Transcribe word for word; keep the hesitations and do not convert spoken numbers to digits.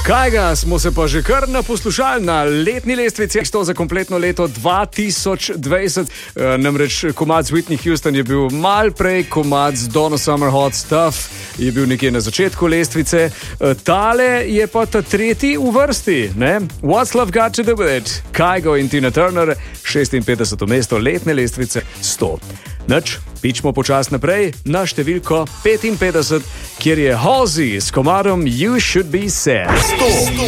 Kaj ga, smo se pa že kar naposlušali na letni lestvici, to za kompletno leto dva tisoč dvajset. E, namreč komad z Whitney Houston je bil mal prej, komad z Donna Summer Hot Stuff je bil nekje na začetku lestvice. E, tale je pa ta tretji v vrsti, ne? What's Love Got to Do With It? Kygo in Tina Turner, šestinpetdeseto mesto letne lestvice sto. Nač, pičmo počas naprej na številko petinpetdeset, kjer je Halsey s komadom You Should Be Sad. sto.